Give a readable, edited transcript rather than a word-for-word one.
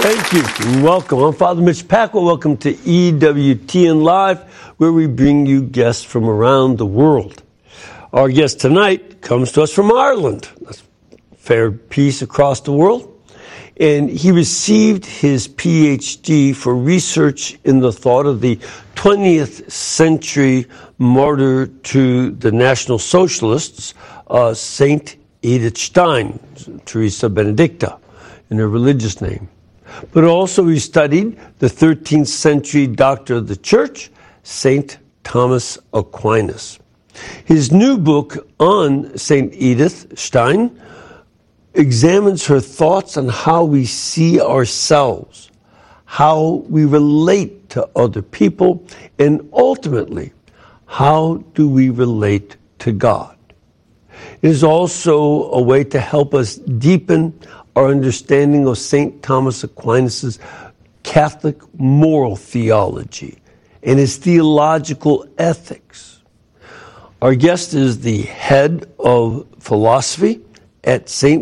Thank you and welcome. I'm Father Mitch Pacwa. Welcome to EWTN Live, where we bring you guests from around the world. Our guest tonight comes to us from Ireland. That's fair peace across the world. And he received his PhD for research in the thought of the 20th century martyr to the National Socialists, Saint Edith Stein, Teresa Benedicta, in her religious name. But also he studied the 13th century doctor of the church, Saint Thomas Aquinas. His new book on Saint Edith Stein examines her thoughts on how we see ourselves, how we relate to other people, and ultimately, how do we relate to God. It is also a way to help us deepen our understanding of St. Thomas Aquinas' Catholic moral theology and his theological ethics. Our guest is the head of philosophy at St.